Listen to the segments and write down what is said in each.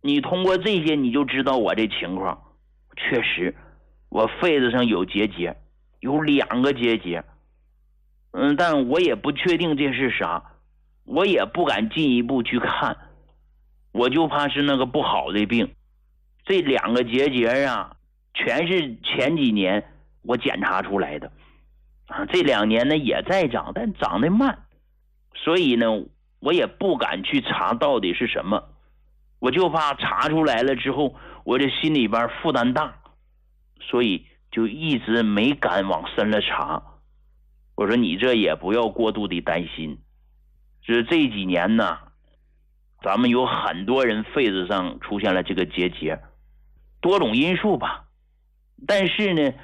你通过这些你就知道我这情况，确实我肺子上有结节，有2个结节。但我也不确定这是啥，我也不敢进一步去看，我就怕是那个不好的病。这2个结节啊，全是前几年我检查出来的这2年呢也在长，但长得慢，所以呢我也不敢去查到底是什么，我就怕查出来了之后我这心里边负担大，所以就一直没敢往深了查。我说你这也不要过度的担心，是这几年呢咱们有很多人肺子上出现了这个结节，多种因素吧，但是呢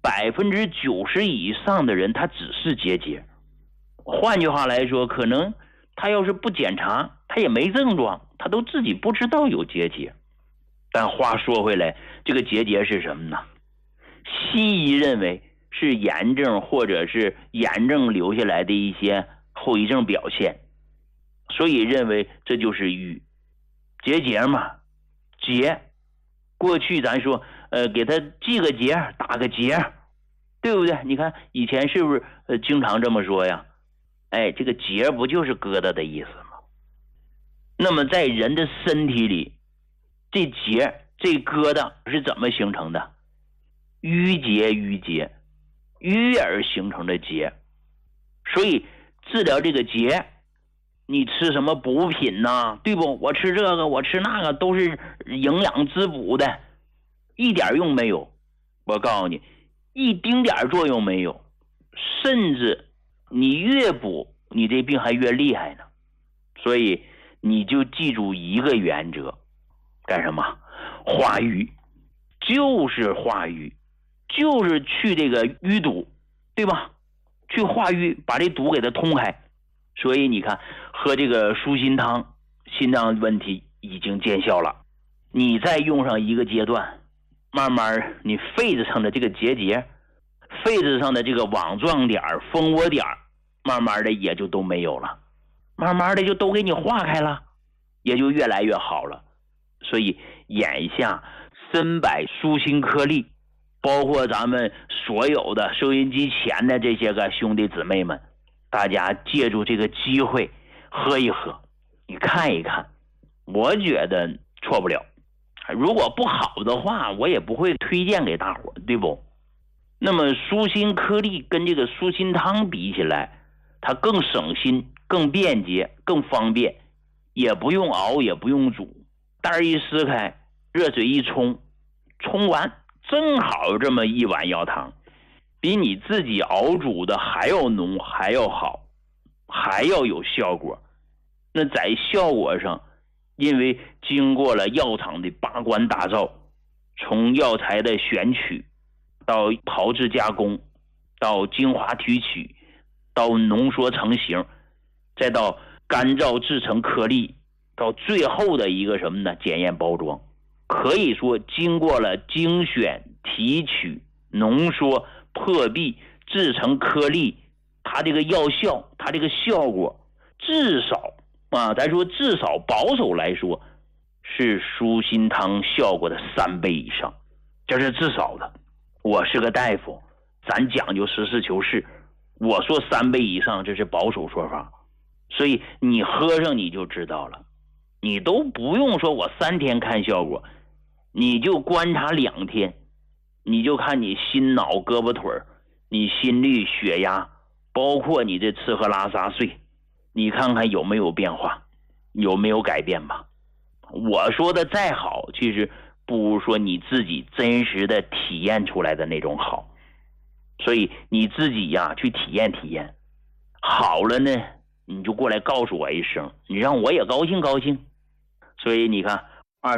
90%以上的人他只是结节。换句话来说，可能他要是不检查，他也没症状，他都自己不知道有结节。但话说回来，这个结节是什么呢？西医认为是炎症或者是炎症留下来的一些后遗症表现，所以认为这就是瘀。结节嘛，结过去咱说给他系个结打个结，对不对？你看以前是不是经常这么说呀？这个结不就是疙瘩的意思吗？那么在人的身体里，这结这疙瘩是怎么形成的？淤结淤而形成的结。所以治疗这个结，你吃什么补品呢？对不？我吃这个我吃那个都是营养滋补的，一点用没有。我告诉你，一丁点作用没有，甚至你越补你这病还越厉害呢。所以你就记住一个原则，干什么？化瘀，就是化瘀，就是去这个淤堵，对吧？去化瘀，把这堵给它通开。所以你看喝这个舒心汤，心脏问题已经见效了。你再用上一个阶段，慢慢你肺子上的这个结节，肺子上的这个网状点蜂窝点慢慢的也就都没有了，慢慢的就都给你化开了，也就越来越好了。所以眼下参柏舒心颗粒，包括咱们所有的收音机前的这些个兄弟姊妹们，大家借助这个机会喝一喝，你看一看，我觉得错不了。如果不好的话，我也不会推荐给大伙，对不？那么舒心颗粒跟这个舒心汤比起来，它更省心，更便捷，更方便，也不用熬，也不用煮，袋一撕开，热水一冲，冲完正好这么一碗药汤，比你自己熬煮的还要浓，还要好，还要有效果。那在效果上，因为经过了药厂的把关打造，从药材的选取到炮制加工，到精华提取，到浓缩成型，再到干燥制成颗粒，到最后的一个什么呢？检验包装。可以说经过了精选、提取、浓缩、破壁、制成颗粒，它这个药效，它这个效果至少咱说至少保守来说是舒心汤效果的3倍以上，这是至少的。我是个大夫，咱讲究实事求是，我说3倍以上这是保守说法，所以你喝上你就知道了。你都不用说我3天看效果，你就观察2天，你就看你心脑胳膊腿，你心率血压，包括你这吃喝拉撒睡，你看看有没有变化，有没有改变吧。我说的再好，其实不如说你自己真实的体验出来的那种好。所以你自己去体验体验，好了呢你就过来告诉我一声，你让我也高兴高兴。所以你看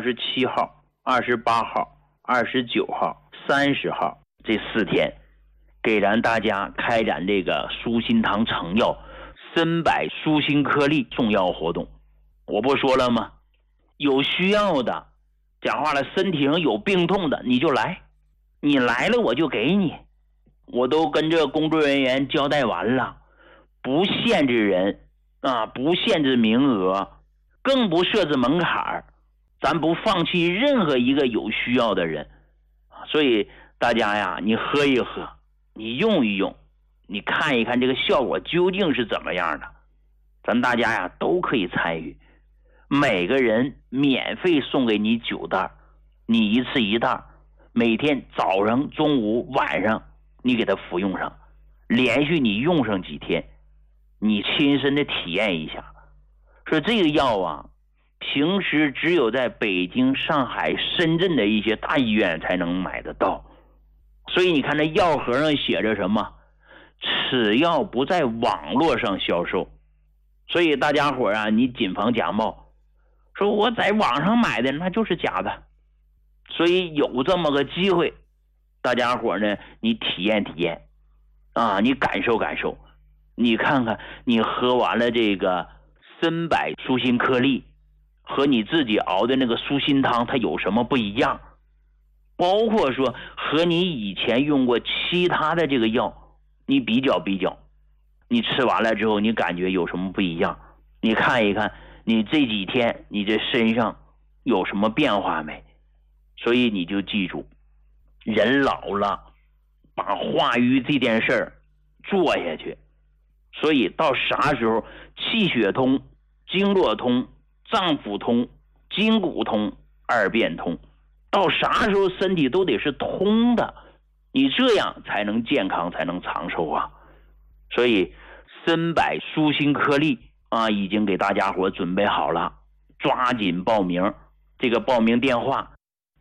27号、28号、29号、30号这4天，给咱大家开展这个舒心堂成药参柏舒心颗粒送药活动。我不说了吗？有需要的，讲话了，身体上有病痛的你就来，你来了我就给你。我都跟这工作人员交代完了，不限制人不限制名额，更不设置门槛， 咱不放弃任何一个有需要的人。所以大家呀，你喝一喝，你用一用，你看一看这个效果究竟是怎么样的，咱大家呀都可以参与。每个人免费送给你9袋，你一次1袋，每天早上、中午、晚上你给它服用上，连续你用上几天，你亲身的体验一下。说这个药啊，平时只有在北京、上海、深圳的一些大医院才能买得到。所以你看那药盒上写着什么？此药不在网络上销售。所以大家伙啊，你谨防假冒，说我在网上买的那就是假的。所以有这么个机会，大家伙呢，你体验体验啊，你感受感受，你看看你喝完了这个参柏舒心颗粒和你自己熬的那个舒心汤它有什么不一样，包括说和你以前用过其他的这个药你比较比较，你吃完了之后你感觉有什么不一样，你看一看你这几天你这身上有什么变化没。所以你就记住，人老了把化瘀这件事儿做下去，所以到啥时候气血通、经络通、脏腑通、筋骨通、二便通，到啥时候身体都得是通的，你这样才能健康，才能长寿啊。所以参柏舒心颗粒啊，已经给大家伙准备好了，抓紧报名。这个报名电话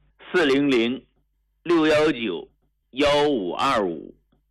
400-619-1525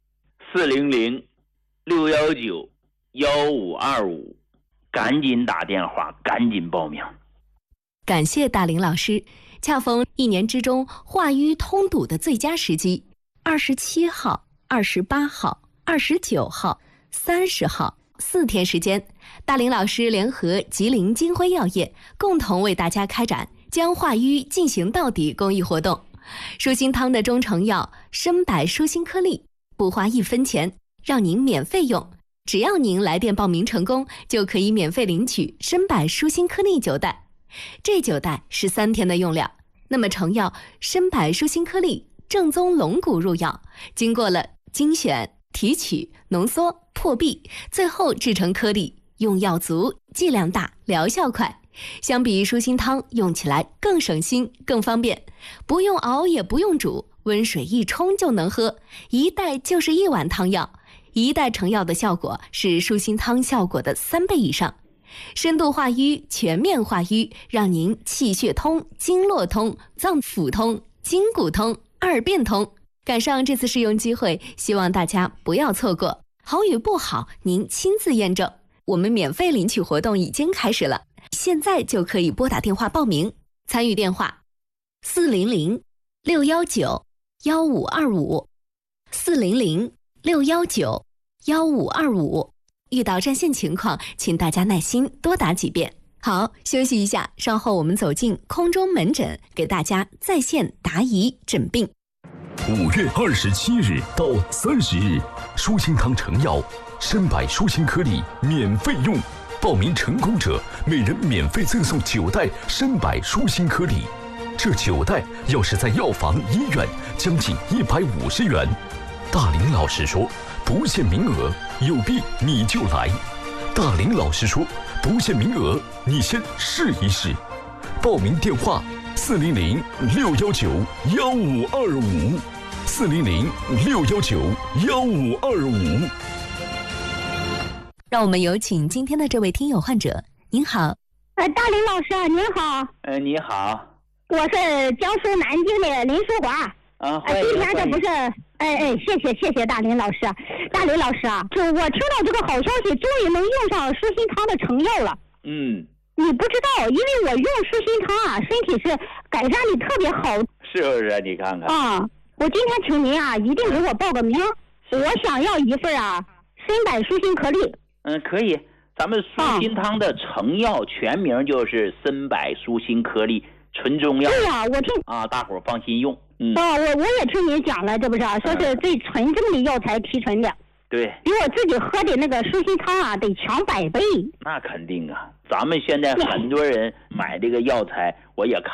400-619-1525，赶紧打电话，赶紧报名。 感谢大林老师，恰逢1年之中化瘀通堵的最佳时机，27号、28号、29号、30号4天时间，大林老师联合吉林金辉药业共同为大家开展将化瘀进行到底公益活动。舒心汤的中成药参柏舒心颗粒不花1分钱，让您免费用，只要您来电报名成功，就可以免费领取参柏舒心颗粒9袋。这9袋是3天的用量。那么成药参柏舒心颗粒正宗龙骨入药，经过了精选、提取、浓缩、破壁，最后制成颗粒，用药足，剂量大，疗效快。相比舒心汤，用起来更省心更方便，不用熬也不用煮，温水一冲就能喝，1袋就是1碗汤药，1袋成药的效果是舒心汤效果的3倍以上，深度化瘀，全面化瘀，让您气血通、经络通、脏腑通、筋骨通、二便通。赶上这次试用机会，希望大家不要错过，好与不好您亲自验证。我们免费领取活动已经开始了，现在就可以拨打电话报名。参与电话400-619-1525 400-619-1525。遇到占线情况，请大家耐心多打几遍。好，休息一下，稍后我们走进空中门诊，给大家在线答疑诊病。 5月27日到30日，舒心汤成药参柏舒心颗粒免费用，报名成功者每人免费赠送9袋参柏舒心颗粒。这9袋要是在药房、医院，将近150元。大林老师说，不限名额，有病你就来。大林老师说，不限名额，你先试一试。报名电话400-619-1525 400-619-1525。 让我们有请今天的这位听友患者。您好。 大林老师您好。 你好， 我是江苏南京的林淑华。今天这不是，谢谢大林老师。大林老师啊，就我听到这个好消息，终于能用上舒心汤的成药了。你不知道，因为我用舒心汤啊，身体是改善的特别好。 是不是？你看看啊，我今天请您啊，一定给我报个名。我想要一份啊，参柏舒心颗粒。 可以。咱们舒心汤的成药全名就是参柏舒心颗粒纯中药。 对呀，我听啊，大伙儿放心用。 我也听您讲了，这不是说是最纯正的药材提纯的。 对， 比我自己喝的那个舒心汤啊，得强100倍。 那肯定啊，咱们现在很多人买这个药材，我也看